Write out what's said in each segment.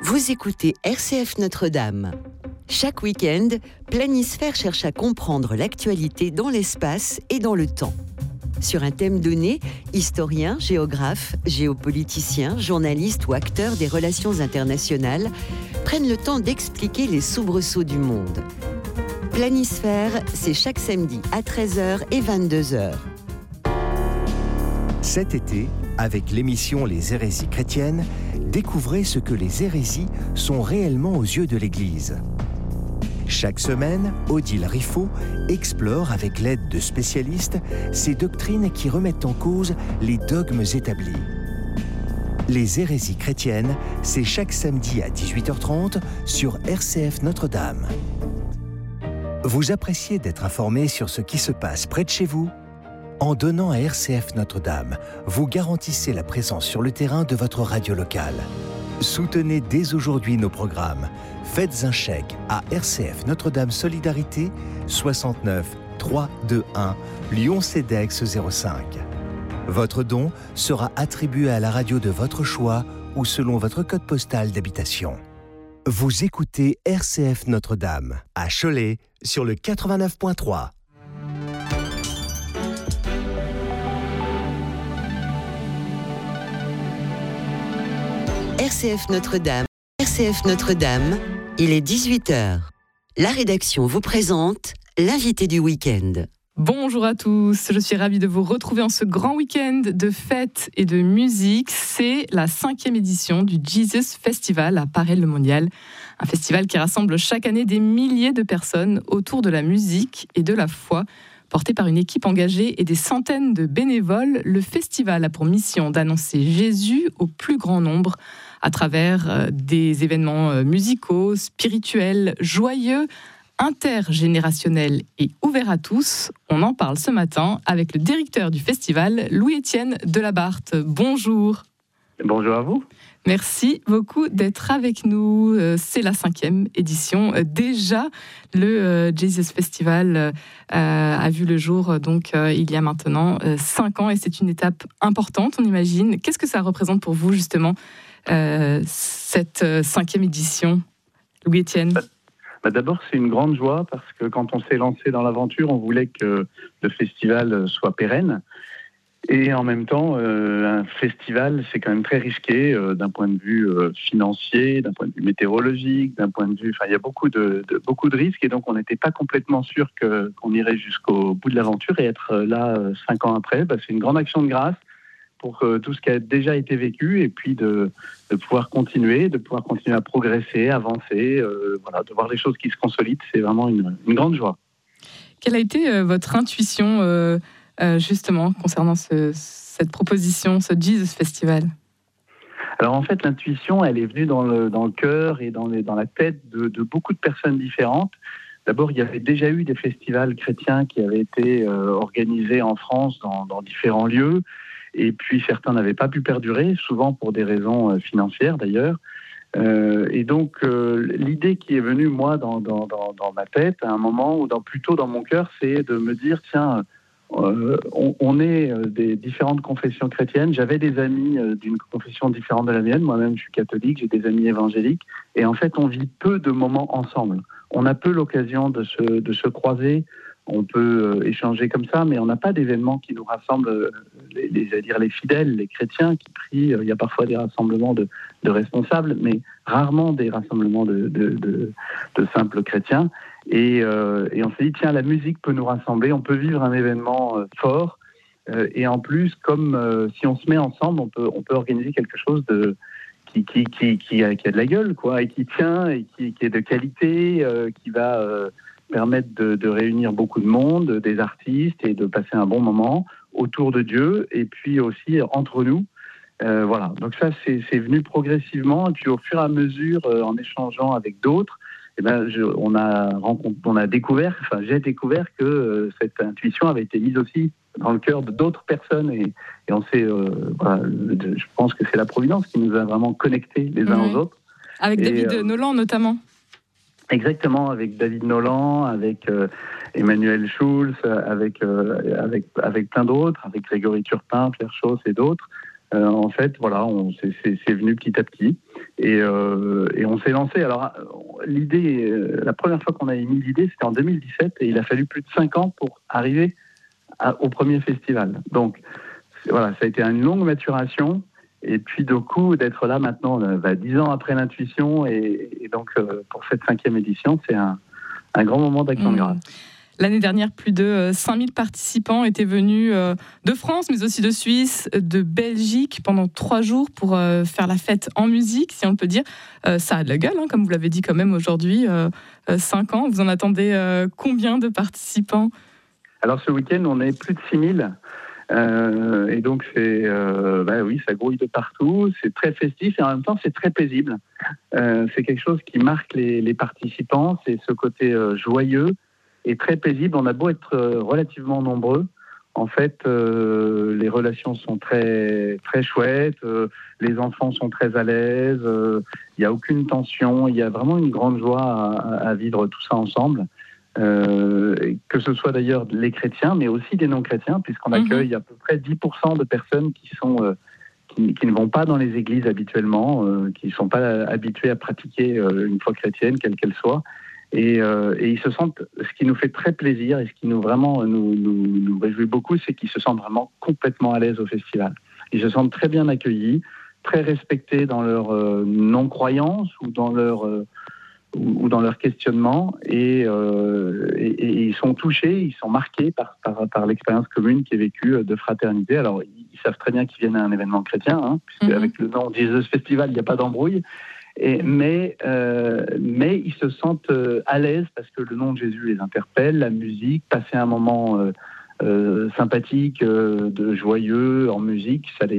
Vous écoutez RCF Notre-Dame. Chaque week-end, Planisphère cherche à comprendre l'actualité dans l'espace et dans le temps. Sur un thème donné, historiens, géographes, géopoliticiens, journalistes ou acteurs des relations internationales prennent le temps d'expliquer les soubresauts du monde. Planisphère, c'est chaque samedi à 13h et 22h. Cet été, avec l'émission Les hérésies chrétiennes, découvrez ce que les hérésies sont réellement aux yeux de l'Église. Chaque semaine, Odile Riffaut explore avec l'aide de spécialistes ces doctrines qui remettent en cause les dogmes établis. Les hérésies chrétiennes, c'est chaque samedi à 18h30 sur RCF Notre-Dame. Vous appréciez d'être informé sur ce qui se passe près de chez vous ? En donnant à RCF Notre-Dame, vous garantissez la présence sur le terrain de votre radio locale. Soutenez dès aujourd'hui nos programmes. Faites un chèque à RCF Notre-Dame Solidarité 69 321 Lyon-CEDEX 05. Votre don sera attribué à la radio de votre choix ou selon votre code postal d'habitation. Vous écoutez RCF Notre-Dame à Cholet sur le 89.3. RCF Notre-Dame. RCF Notre-Dame, il est 18h. La rédaction vous présente l'invité du week-end. Bonjour à tous, je suis ravie de vous retrouver en ce grand week-end de fêtes et de musique. C'est la 5e édition du Jesus Festival à Paray-le-Monial. Un festival qui rassemble chaque année des milliers de personnes autour de la musique et de la foi. Porté par une équipe engagée et des centaines de bénévoles, le festival a pour mission d'annoncer Jésus au plus grand nombre à travers des événements musicaux, spirituels, joyeux, intergénérationnels et ouverts à tous. On en parle ce matin avec le directeur du festival, Louis-Étienne Delabarthe. Bonjour. Bonjour à vous. Merci beaucoup d'être avec nous. C'est la 5e édition. Déjà, le Jesus Festival a vu le jour donc, il y a maintenant 5 ans et c'est une étape importante, on imagine. Qu'est-ce que ça représente pour vous, justement, cette 5e édition, Louis-Étienne ? D'abord, c'est une grande joie parce que quand on s'est lancé dans l'aventure, on voulait que le festival soit pérenne. Et en même temps, un festival, c'est quand même très risqué d'un point de vue financier, d'un point de vue météorologique, d'un point de vue... Enfin, il y a beaucoup de risques et donc on n'était pas complètement sûr qu'on irait jusqu'au bout de l'aventure et être là 5 ans après, c'est une grande action de grâce pour tout ce qui a déjà été vécu et puis de pouvoir continuer à progresser, avancer, de voir les choses qui se consolident, c'est vraiment une grande joie. Quelle a été votre intuition justement, concernant cette proposition, ce Jesus Festival? Alors en fait, l'intuition, elle est venue dans le cœur et dans la tête de beaucoup de personnes différentes. D'abord, il y avait déjà eu des festivals chrétiens qui avaient été organisés en France dans différents lieux, et puis certains n'avaient pas pu perdurer, souvent pour des raisons financières d'ailleurs. Et donc, l'idée qui est venue, moi, dans ma tête, à un moment, ou plutôt dans mon cœur, c'est de me dire, tiens, on est des différentes confessions chrétiennes. J'avais des amis d'une confession différente de la mienne. Moi-même, je suis catholique, j'ai des amis évangéliques. Et en fait, on vit peu de moments ensemble. On a peu l'occasion de se croiser. On peut échanger comme ça, mais on n'a pas d'événements qui nous rassemblent, les fidèles, les chrétiens qui prient. Il y a parfois des rassemblements de responsables, mais rarement des rassemblements de simples chrétiens. Et on s'est dit, tiens, la musique peut nous rassembler, on peut vivre un événement fort. Et en plus, comme si on se met ensemble, on peut organiser quelque chose qui a de la gueule, quoi, et qui tient, et qui est de qualité, qui va permettre de réunir beaucoup de monde, des artistes, et de passer un bon moment autour de Dieu, et puis aussi entre nous. Voilà, donc ça, c'est venu progressivement, et puis au fur et à mesure, en échangeant avec d'autres, j'ai découvert que cette intuition avait été mise aussi dans le cœur d'autres personnes, et on s'est, je pense que c'est la Providence qui nous a vraiment connectés les uns aux autres. Avec David Nolan notamment. Exactement, avec David Nolan, avec Emmanuel Schulz, avec plein d'autres, avec Grégory Turpin, Pierre Chausse et d'autres. En fait, voilà, c'est venu petit à petit. Et on s'est lancé. Alors, l'idée, la première fois qu'on a émis l'idée, c'était en 2017, et il a fallu plus de 5 ans pour arriver au premier festival. Donc, voilà, ça a été une longue maturation. Et puis, du coup, d'être là maintenant, 10 ans après l'intuition, et donc pour cette 5e édition, c'est un grand moment d'action de grâce. L'année dernière, plus de 5000 participants étaient venus de France, mais aussi de Suisse, de Belgique, pendant 3 jours pour faire la fête en musique, si on peut dire. Ça a de la gueule, hein, comme vous l'avez dit quand même aujourd'hui, 5 ans. Vous en attendez combien de participants ? Alors ce week-end, on est plus de 6000. Et donc, oui, ça grouille de partout. C'est très festif et en même temps, c'est très paisible. C'est quelque chose qui marque les participants. C'est ce côté joyeux et très paisible. On a beau être relativement nombreux. En fait, les relations sont très, très chouettes. Les enfants sont très à l'aise. Il n'y a aucune tension. Il y a vraiment une grande joie à vivre tout ça ensemble. Que ce soit d'ailleurs les chrétiens, mais aussi des non-chrétiens, puisqu'on accueille à peu près 10% de personnes qui ne vont pas dans les églises habituellement, qui ne sont pas habituées à pratiquer une foi chrétienne, quelle qu'elle soit. Et ils se sentent, ce qui nous fait très plaisir et ce qui nous réjouit beaucoup, c'est qu'ils se sentent vraiment complètement à l'aise au festival. Ils se sentent très bien accueillis, très respectés dans leur non-croyance ou dans leur questionnement, et ils sont touchés, ils sont marqués par l'expérience commune qui est vécue de fraternité. Alors, ils savent très bien qu'ils viennent à un événement chrétien, hein, puisque avec le nom Jesus Festival, il n'y a pas d'embrouille, mais ils se sentent à l'aise parce que le nom de Jésus les interpelle, la musique, passer un moment sympathique, de joyeux en musique, ça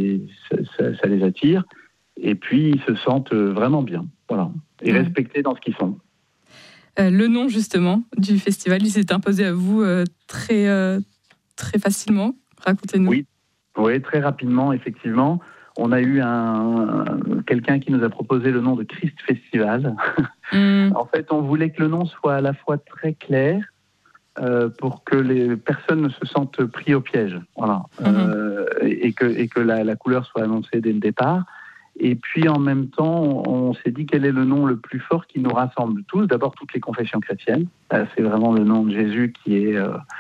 les attire, et puis ils se sentent vraiment bien. Voilà. Et respectés dans ce qu'ils sont. Le nom, justement, du festival, il s'est imposé à vous très facilement. Racontez-nous. Oui, très rapidement, effectivement. On a eu quelqu'un qui nous a proposé le nom de Christ Festival. En fait, on voulait que le nom soit à la fois très clair, pour que les personnes ne se sentent pris au piège. Voilà. Et que la couleur soit annoncée dès le départ. Et puis, en même temps, on s'est dit quel est le nom le plus fort qui nous rassemble tous. D'abord, toutes les confessions chrétiennes. C'est vraiment le nom de Jésus qui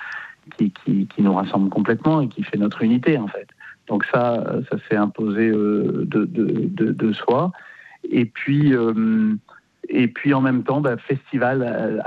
nous rassemble complètement et qui fait notre unité, en fait. Donc ça s'est imposé de soi. Et puis en même temps, festival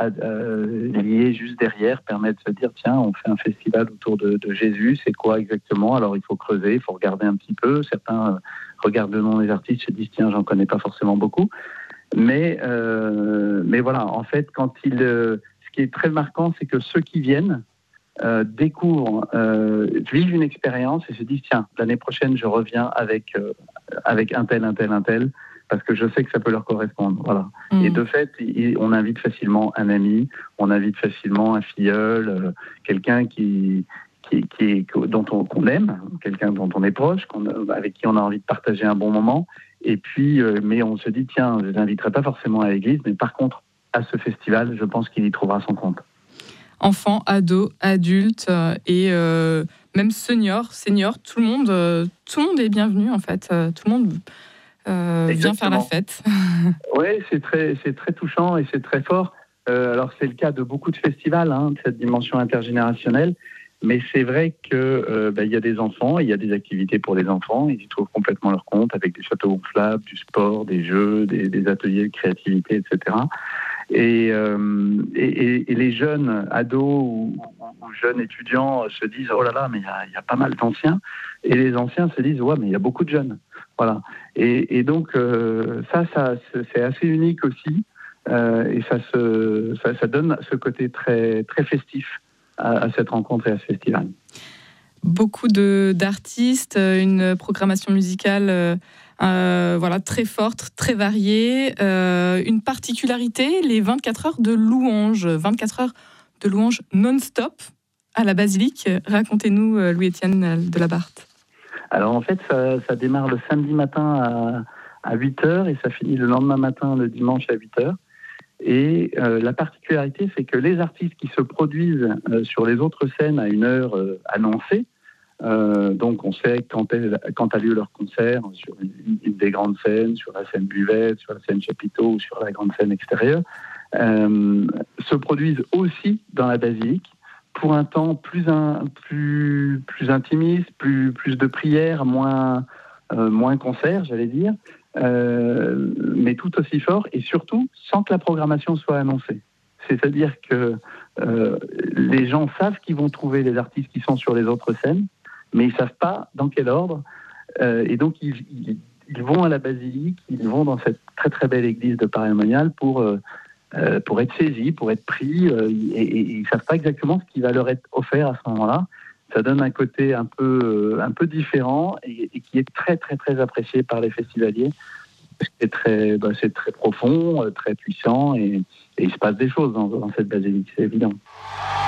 lié juste derrière permet de se dire, tiens, on fait un festival autour de Jésus, c'est quoi exactement ? Alors il faut creuser, il faut regarder un petit peu. Certains regardent le nom des artistes, se disent, tiens, j'en connais pas forcément beaucoup. Mais voilà, en fait, ce qui est très marquant, c'est que ceux qui viennent découvrent, vivent une expérience et se disent, tiens, l'année prochaine, je reviens avec un tel, parce que je sais que ça peut leur correspondre. Voilà. Et de fait, on invite facilement un ami, on invite facilement un filleul, quelqu'un qu'on aime, quelqu'un dont on est proche, avec qui on a envie de partager un bon moment. Et puis, mais on se dit, tiens, je ne l'inviterai pas forcément à l'église, mais par contre, à ce festival, je pense qu'il y trouvera son compte. Enfants, ados, adultes et même seniors, tout le monde est bienvenu en fait. Tout le monde vient faire la fête. Oui, c'est très touchant et c'est très fort. Alors c'est le cas de beaucoup de festivals, de cette dimension intergénérationnelle. Mais c'est vrai que y a des enfants, il y a des activités pour les enfants, ils y trouvent complètement leur compte avec des châteaux gonflables, du sport, des jeux, des ateliers de créativité, etc. Et les jeunes ados ou jeunes étudiants se disent, oh là là, mais il y a pas mal d'anciens. Et les anciens se disent, ouais, mais il y a beaucoup de jeunes. Voilà. Et donc, ça c'est assez unique aussi. Et ça donne ce côté très, très festif à cette rencontre et à ce festival. Beaucoup d'artistes, une programmation musicale très forte, très variée. Une particularité, les 24 heures de louange. 24 heures de louange non-stop à la basilique. Racontez-nous, Louis-Étienne de la Barthe. Alors en fait, ça démarre le samedi matin à 8h et ça finit le lendemain matin, le dimanche à 8h. Et la particularité, c'est que les artistes qui se produisent sur les autres scènes à une heure annoncée Donc on sait quand a lieu leur concert, sur une des grandes scènes, sur la scène Buvette, sur la scène Chapiteau ou sur la grande scène extérieure, se produisent aussi dans la basilique pour un temps plus intimiste, plus de prières, moins concert, j'allais dire, mais tout aussi fort, et surtout sans que la programmation soit annoncée. C'est-à-dire que les gens savent qu'ils vont trouver les artistes qui sont sur les autres scènes, mais ils ne savent pas dans quel ordre. Et donc, ils vont à la basilique, ils vont dans cette très très belle église de Paray-le-Monial pour être saisis, pour être pris, et ils ne savent pas exactement ce qui va leur être offert à ce moment-là. Ça donne un côté un peu différent et qui est très très très apprécié par les festivaliers. C'est très profond, très puissant, et il se passe des choses dans cette basilique, c'est évident.